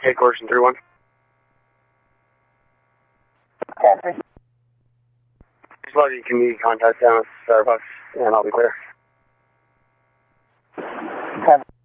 Hey, Corson 3-1. Copy. Just love you. Can you contact down at Starbucks, and I'll be clear. Copy.